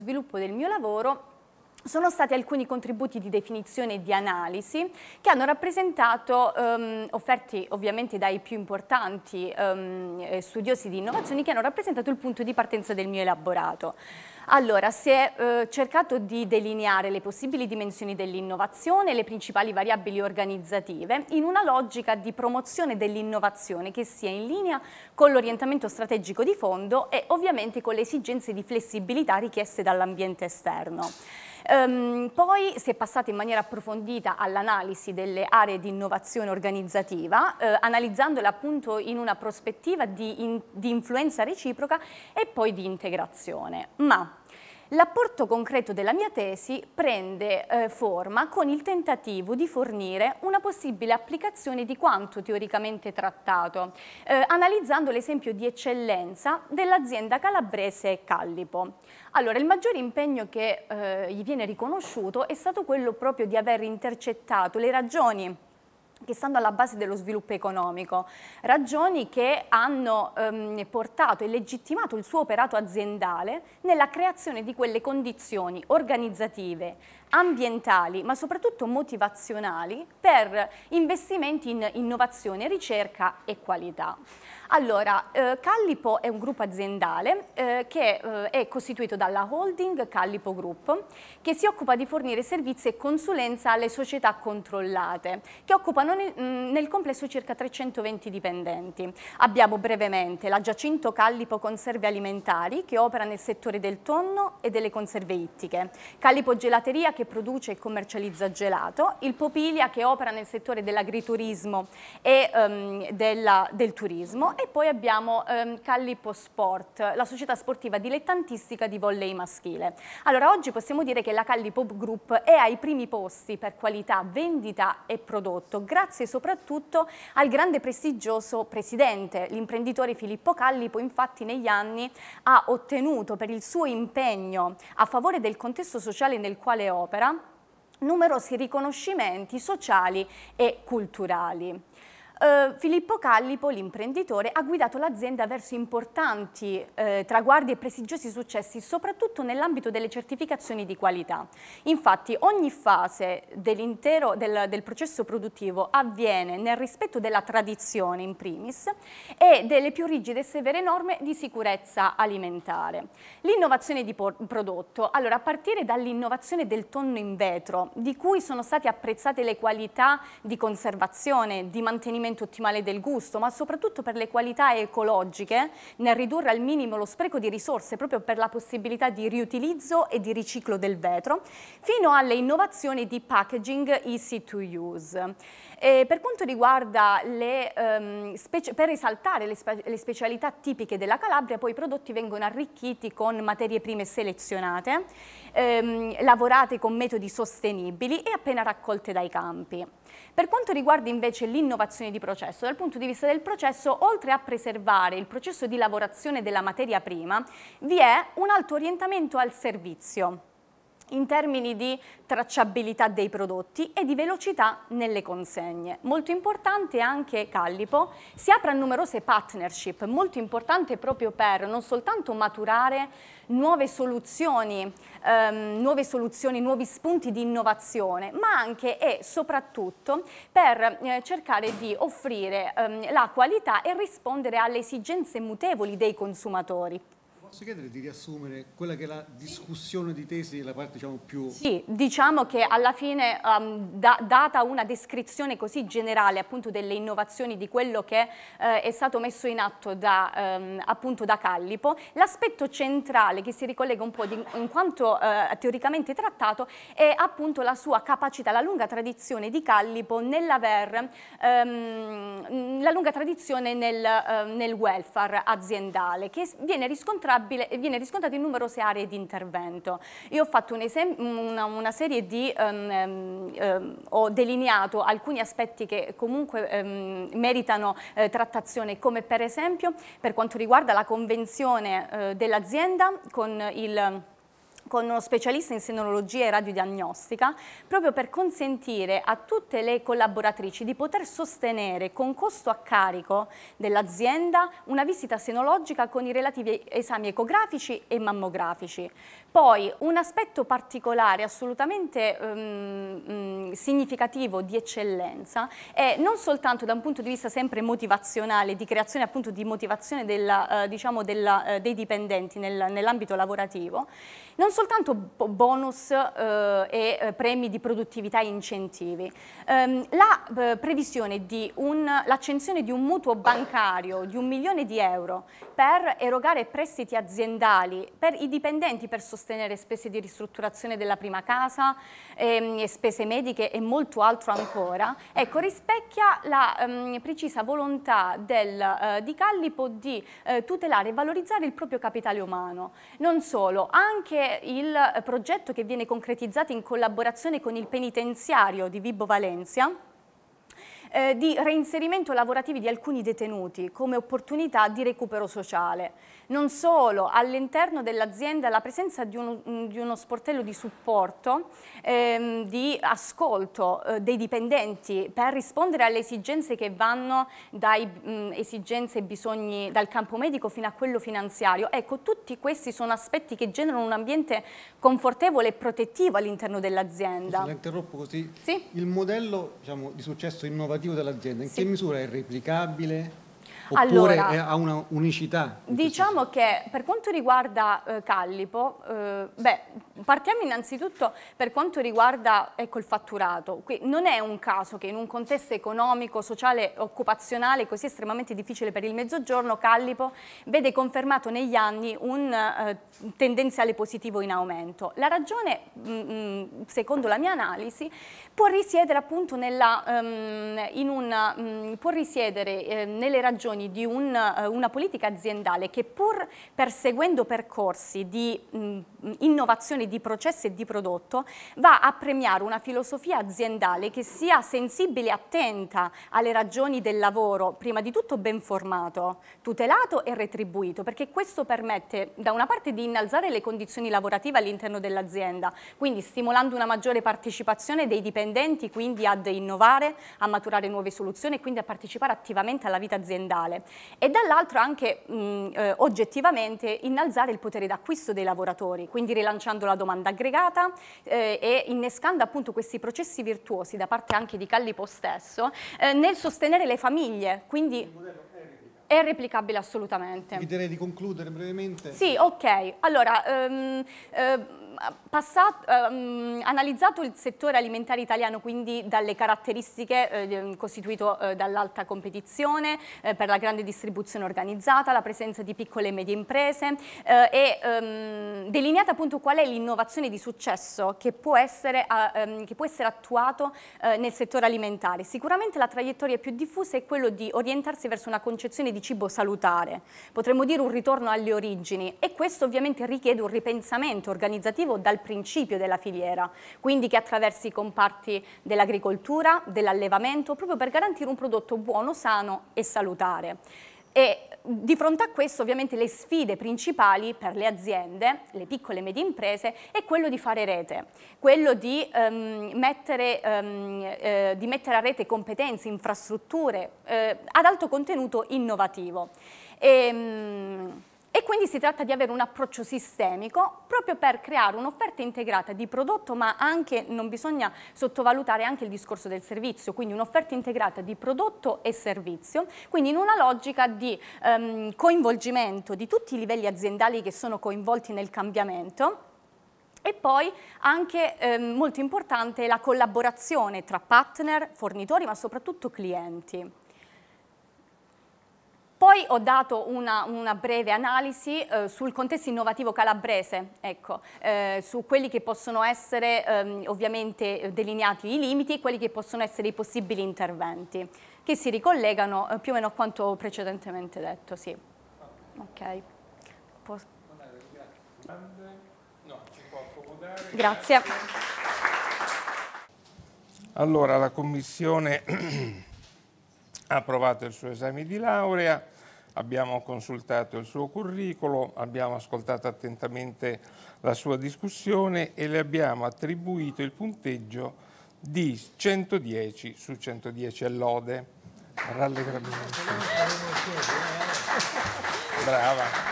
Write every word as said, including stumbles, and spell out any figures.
sviluppo del mio lavoro sono stati alcuni contributi di definizione e di analisi che hanno rappresentato, um, offerti ovviamente dai più importanti um, studiosi di innovazioni, che hanno rappresentato il punto di partenza del mio elaborato. Allora, si è eh, cercato di delineare le possibili dimensioni dell'innovazione e le principali variabili organizzative in una logica di promozione dell'innovazione che sia in linea con l'orientamento strategico di fondo e ovviamente con le esigenze di flessibilità richieste dall'ambiente esterno. Um, poi si è passata in maniera approfondita all'analisi delle aree di innovazione organizzativa, eh, analizzandole appunto in una prospettiva di, in, di influenza reciproca e poi di integrazione. Ma l'apporto concreto della mia tesi prende eh, forma con il tentativo di fornire una possibile applicazione di quanto teoricamente trattato, eh, analizzando l'esempio di eccellenza dell'azienda calabrese Callipo. Allora, il maggiore impegno che eh, gli viene riconosciuto è stato quello proprio di aver intercettato le ragioni che stanno alla base dello sviluppo economico, ragioni che hanno ehm, portato e legittimato il suo operato aziendale nella creazione di quelle condizioni organizzative, ambientali, ma soprattutto motivazionali per investimenti in innovazione, ricerca e qualità. Allora, eh, Callipo è un gruppo aziendale eh, che eh, è costituito dalla holding Callipo Group, che si occupa di fornire servizi e consulenza alle società controllate, che occupano nel, nel complesso circa trecentoventi dipendenti. Abbiamo brevemente la Giacinto Callipo Conserve Alimentari, che opera nel settore del tonno e delle conserve ittiche, Callipo Gelateria, che produce e commercializza gelato, il Popilia, che opera nel settore dell'agriturismo e um, della, del turismo, e poi abbiamo um, Callipo Sport, la società sportiva dilettantistica di volley maschile. Allora, oggi possiamo dire che la Callipo Group è ai primi posti per qualità, vendita e prodotto, grazie soprattutto al grande e prestigioso presidente. L'imprenditore Filippo Callipo, infatti, negli anni ha ottenuto, per il suo impegno a favore del contesto sociale nel quale opera, numerosi riconoscimenti sociali e culturali. Uh, Filippo Callipo, l'imprenditore, ha guidato l'azienda verso importanti eh, traguardi e prestigiosi successi, soprattutto nell'ambito delle certificazioni di qualità. Infatti, ogni fase dell'intero del, del processo produttivo avviene nel rispetto della tradizione in primis e delle più rigide e severe norme di sicurezza alimentare. L'innovazione di prodotto, allora, a partire dall'innovazione del tonno in vetro, di cui sono state apprezzate le qualità di conservazione, di mantenimento ottimale del gusto, ma soprattutto per le qualità ecologiche nel ridurre al minimo lo spreco di risorse, proprio per la possibilità di riutilizzo e di riciclo del vetro, fino alle innovazioni di packaging easy to use. E per quanto riguarda le, um, per risaltare le, spe le specialità tipiche della Calabria, poi i prodotti vengono arricchiti con materie prime selezionate, ehm, lavorate con metodi sostenibili e appena raccolte dai campi. Per quanto riguarda invece l'innovazione di processo, dal punto di vista del processo, oltre a preservare il processo di lavorazione della materia prima, vi è un alto orientamento al servizio, in termini di tracciabilità dei prodotti e di velocità nelle consegne. Molto importante anche Callipo si apre a numerose partnership, molto importante proprio per non soltanto maturare nuove soluzioni, ehm, nuove soluzioni, nuovi spunti di innovazione, ma anche e soprattutto per eh, cercare di offrire ehm, la qualità e rispondere alle esigenze mutevoli dei consumatori. Posso chiedere di riassumere quella che è la discussione di tesi, la parte diciamo più... Sì, diciamo che alla fine, um, da, data una descrizione così generale appunto delle innovazioni, di quello che eh, è stato messo in atto da, um, appunto da Callipo, l'aspetto centrale che si ricollega un po' di, in quanto eh, teoricamente trattato è appunto la sua capacità, la lunga tradizione di Callipo nell'aver, um, la lunga tradizione nel, uh, nel welfare aziendale, che viene riscontrabile e viene riscontrato in numerose aree di intervento. Io ho fatto un una, una serie di, um, um, ho delineato alcuni aspetti che comunque um, meritano eh, trattazione, come per esempio per quanto riguarda la convenzione eh, dell'azienda con il con uno specialista in senologia e radiodiagnostica, proprio per consentire a tutte le collaboratrici di poter sostenere con costo a carico dell'azienda una visita senologica con i relativi esami ecografici e mammografici. Poi un aspetto particolare assolutamente um, significativo di eccellenza è non soltanto da un punto di vista sempre motivazionale, di creazione appunto di motivazione della, uh, diciamo della, uh, dei dipendenti nel, nell'ambito lavorativo, non soltanto bonus eh, e eh, premi di produttività e incentivi. Um, la eh, previsione di l'accensione di un mutuo bancario di un milione di euro per erogare prestiti aziendali per i dipendenti per sostenere spese di ristrutturazione della prima casa, ehm, spese mediche e molto altro ancora, ecco, rispecchia la um, precisa volontà del, uh, di Callipo di uh, tutelare e valorizzare il proprio capitale umano. Non solo, anche il progetto che viene concretizzato in collaborazione con il penitenziario di Vibo Valentia eh, di reinserimento lavorativi di alcuni detenuti come opportunità di recupero sociale. Non solo, all'interno dell'azienda la presenza di uno, di uno sportello di supporto, ehm, di ascolto eh, dei dipendenti per rispondere alle esigenze che vanno dai mh, esigenze e bisogni dal campo medico fino a quello finanziario. Ecco, tutti questi sono aspetti che generano un ambiente confortevole e protettivo all'interno dell'azienda. La interrompo così. Sì? Il modello, diciamo, di successo innovativo dell'azienda, in sì. che misura è replicabile? Oppure allora, ha una unicità? Diciamo che per quanto riguarda eh, Callipo, eh, beh, partiamo innanzitutto per quanto riguarda ecco, il fatturato. Qui non è un caso che in un contesto economico, sociale, occupazionale così estremamente difficile per il Mezzogiorno, Callipo vede confermato negli anni un eh, tendenziale positivo in aumento. La ragione, mh, secondo la mia analisi, può risiedere appunto nella, um, in una, um, può risiedere eh, nelle ragioni di un, uh, una politica aziendale che pur perseguendo percorsi di mh, innovazione di processi e di prodotto va a premiare una filosofia aziendale che sia sensibile e attenta alle ragioni del lavoro, prima di tutto ben formato, tutelato e retribuito, perché questo permette da una parte di innalzare le condizioni lavorative all'interno dell'azienda, quindi stimolando una maggiore partecipazione dei dipendenti, quindi ad innovare, a maturare nuove soluzioni e quindi a partecipare attivamente alla vita aziendale. E dall'altro anche mh, eh, oggettivamente innalzare il potere d'acquisto dei lavoratori, quindi rilanciando la domanda aggregata eh, e innescando appunto questi processi virtuosi da parte anche di Callipo stesso eh, nel sostenere le famiglie, quindi è replicabile assolutamente. Vi direi di concludere brevemente. Sì, ok. Allora, um, uh, Passato, um, analizzato il settore alimentare italiano, quindi dalle caratteristiche eh, costituito eh, dall'alta competizione, eh, per la grande distribuzione organizzata, la presenza di piccole e medie imprese eh, e um, delineata appunto qual è l'innovazione di successo che può essere, uh, um, che può essere attuato uh, nel settore alimentare. Sicuramente la traiettoria più diffusa è quello di orientarsi verso una concezione di cibo salutare, potremmo dire un ritorno alle origini, e questo ovviamente richiede un ripensamento organizzativo dal principio della filiera, quindi che attraversi i comparti dell'agricoltura, dell'allevamento, proprio per garantire un prodotto buono, sano e salutare. E di fronte a questo ovviamente le sfide principali per le aziende, le piccole e medie imprese, è quello di fare rete, quello di, um, mettere, um, eh, di mettere a rete competenze, infrastrutture eh, ad alto contenuto innovativo. E, um, E quindi si tratta di avere un approccio sistemico proprio per creare un'offerta integrata di prodotto, ma anche, non bisogna sottovalutare anche il discorso del servizio, quindi un'offerta integrata di prodotto e servizio, quindi in una logica di um, coinvolgimento di tutti i livelli aziendali che sono coinvolti nel cambiamento. E poi anche eh, molto importante la collaborazione tra partner, fornitori, ma soprattutto clienti. Poi ho dato una, una breve analisi eh, sul contesto innovativo calabrese, ecco, eh, su quelli che possono essere ehm, ovviamente delineati i limiti e quelli che possono essere i possibili interventi, che si ricollegano eh, più o meno a quanto precedentemente detto, sì. Ok. Pos- Grazie. Allora, la Commissione ha approvato il suo esame di laurea, abbiamo consultato il suo curriculum, abbiamo ascoltato attentamente la sua discussione e le abbiamo attribuito il punteggio di centodieci su centodieci all'ode. Rallegramento. Brava.